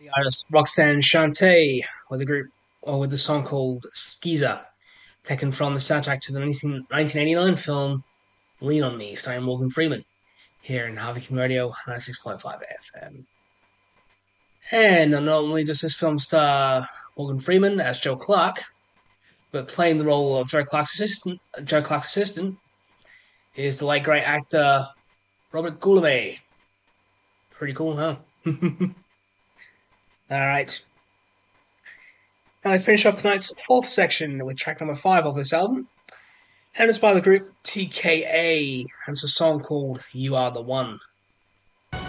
artist Roxanne Shante with the song called Skeezer, taken from the soundtrack to the 1989 film Lean on Me, starring Morgan Freeman, here in Harvey Radio 96.5 FM. And not only does this film star Morgan Freeman as Joe Clark, but playing the role of Joe Clark's assistant is the late great actor Robert Goulet. Pretty cool, huh? All right. Now I finish off tonight's fourth section with track number 5 of this album, and it's by the group TKA, and it's a song called You Are the One.